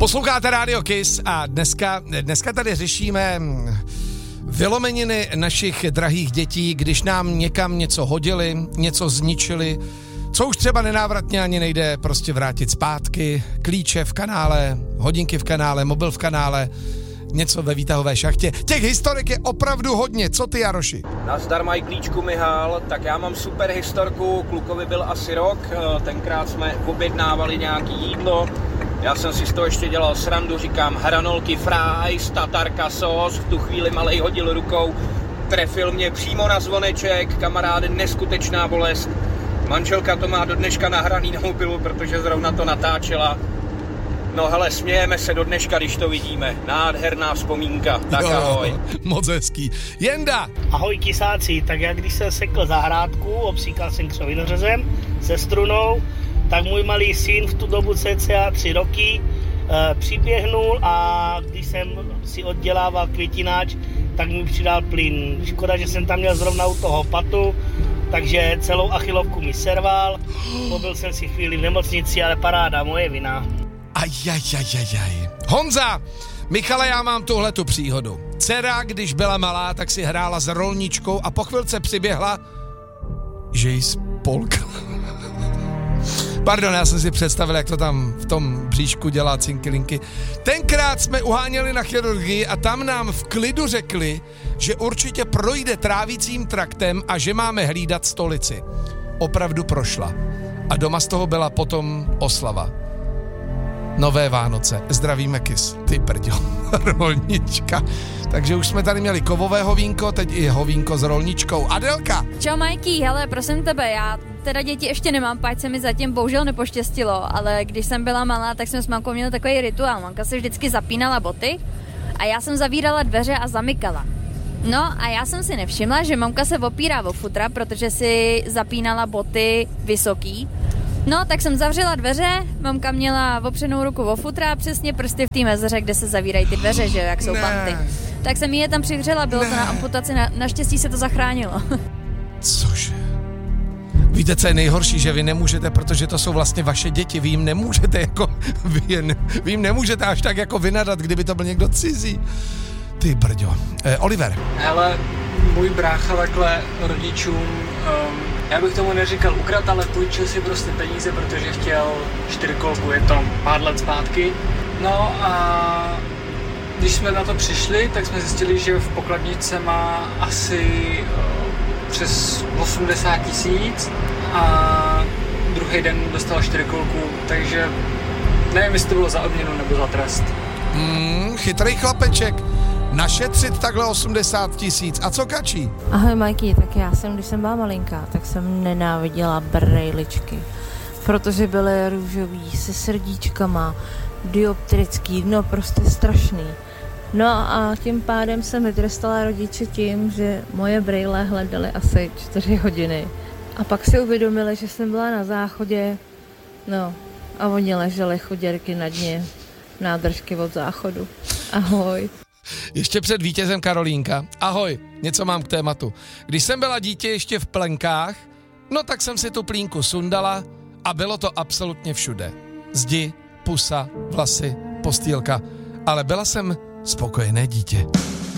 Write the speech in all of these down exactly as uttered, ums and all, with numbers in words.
Posloucháte Radio Kiss a dneska, dneska tady řešíme vylomeniny našich drahých dětí, když nám někam něco hodili, něco zničili, co už třeba nenávratně ani nejde prostě vrátit zpátky, klíče v kanále, hodinky v kanále, mobil v kanále, něco ve výtahové šachtě. Těch historek je opravdu hodně. Co ty, Jaroši? Nazdar, mají klíčku Mihal, tak já mám super historku, klukovi byl asi rok, tenkrát jsme objednávali nějaký jídlo, já jsem si z toho ještě dělal srandu, říkám hranolky fries, tatarka sos, v tu chvíli malej hodil rukou, trefil mě přímo na zvoneček, kamaráde, neskutečná bolest. Manželka to má do dneška nahraný na mobilu, protože zrovna to natáčela. No hele, smějeme se do dneška, když to vidíme. Nádherná vzpomínka. Tak jo, ahoj. Moc hezký. Jenda. Ahoj kysáci, tak já když jsem sekl zahrádku, obsíkal jsem křovinořezem se strunou, tak můj malý syn v tu dobu cca tři roky e, přiběhnul a když jsem si oddělával květináč, tak mi přidal plyn. Škoda, že jsem tam měl zrovna u toho patu, takže celou achilovku mi serval, pobyl jsem si chvíli v nemocnici, ale paráda, moje vina. Ajajajajaj. Honza, Michale, já mám tuhletu příhodu. Dcera, když byla malá, tak si hrála s rolničkou a po chvilce přiběhla, že jí spolkla. Pardon, já jsem si představil, jak to tam v tom bříšku dělá cinkylinky. Tenkrát jsme uháněli na chirurgii a tam nám v klidu řekli, že určitě projde trávicím traktem a že máme hlídat stolici. Opravdu prošla. A doma z toho byla potom oslava. Nové Vánoce. Zdravíme Kiss. Ty prďo. Rolnička. Takže už jsme tady měli kovového vínko, teď i hovínko s rolničkou. Adelka. Čau Majký, hele, prosím tebe, já teda děti ještě nemám, páč se mi zatím bohužel nepoštěstilo, ale když jsem byla malá, tak jsme s mamkou měli takový rituál. Mamka si vždycky zapínala boty a já jsem zavírala dveře a zamykala. No a já jsem si nevšimla, že mamka se opírá o futra, protože si zapínala boty vysoký. No, tak jsem zavřela dveře, mamka měla opřenou ruku o futra, přesně prsty v té mezeře, kde se zavírají ty dveře, že jo, jak jsou ne. panty. Tak jsem jí je tam přivřela, bylo ne. to na amputaci, na, naštěstí se to zachránilo. Cože? Víte, co je nejhorší, že vy nemůžete, protože to jsou vlastně vaše děti, vy jim nemůžete jako, vy, je, vy jim nemůžete až tak jako vynadat, kdyby to byl někdo cizí. Ty brďo. Eh, Oliver. Hele, můj brácha takhle rodičům, um, já bych tomu neříkal ukrat, ale půjčil si prostě peníze, protože chtěl čtyřkolku, je to pár let zpátky. No a když jsme na to přišli, tak jsme zjistili, že v pokladničce má asi uh, přes osmdesát tisíc a druhý den dostal čtyřkolku, takže nevím, jestli to bylo za odměnu nebo za trest. Mm, chytrý chlapeček. Našetřit takhle osmdesát tisíc. A co Kačí? Ahoj Majky, tak já jsem, když jsem byla malinká, tak jsem nenáviděla brejličky, protože byly růžový se srdíčkama, dioptrický, no prostě strašný. No a tím pádem jsem vytrestala rodiče tím, že moje brejle hledaly asi čtyři hodiny. A pak si uvědomili, že jsem byla na záchodě, no a oni leželi chuděrky na dně nádržky od záchodu. Ahoj. Ještě před vítězem Karolínka. Ahoj, něco mám k tématu. Když jsem byla dítě ještě v plenkách, no tak jsem si tu plínku sundala a bylo to absolutně všude. Zdi, pusa, vlasy, postýlka, ale byla jsem spokojené dítě.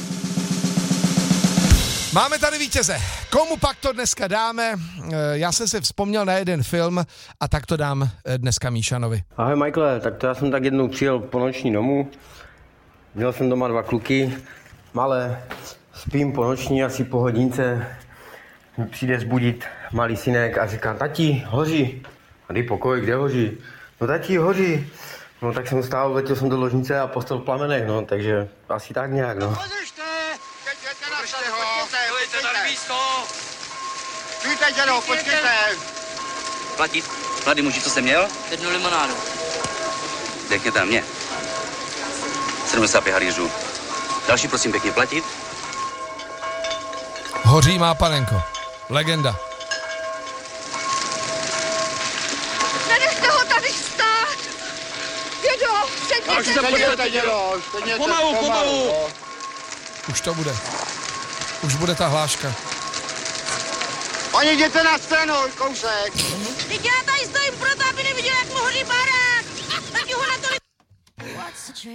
Máme tady vítěze. Komu pak to dneska dáme? Já jsem si vzpomněl na jeden film a tak to dám dneska Míšanovi. Ahoj Michael, tak to já jsem tak jednou přijel po noční domů. Měl jsem doma dva kluky, malé, spím po noční, asi po hodince mi přijde zbudit malý synek a říká, tati, hoří. A dej pokoj, kde hoří? No tati, hoří. No tak jsem stál, letěl jsem do ložnice a postel v plamenech, no, takže asi tak nějak, no. Podržte! Podržte ho! Podržte na místo! Čujte, dědo, počkejte! Platit? Mladý muži, co jsi měl? Jednu limonádu. Dejte tam mě. sedmdesát pět hařířů. Další, prosím, pěkně platit. Hoří má panenko. Legenda. Nenechte ho tady stát! Dědo, sedněte! Dědo, pomalu, pomalu! Už to bude. Už bude ta hláška. Oni jděte na scénu, kousek! Teď já tady stojím proto, aby neviděl, jak mu hoří barák! Taky ho na to li... It's a dream.